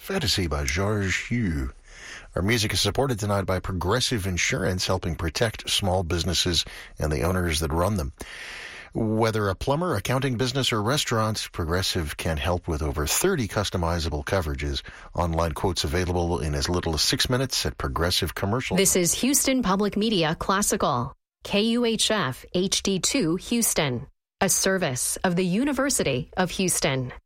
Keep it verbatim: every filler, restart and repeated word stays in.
Fantasy by George Hugh. Our music is supported tonight by Progressive Insurance, helping protect small businesses and the owners that run them. Whether a plumber, accounting business, or restaurant, Progressive can help with over thirty customizable coverages. Online quotes available in as little as six minutes at Progressive Commercial. This is Houston Public Media Classical, K U H F H D two Houston, a service of the University of Houston.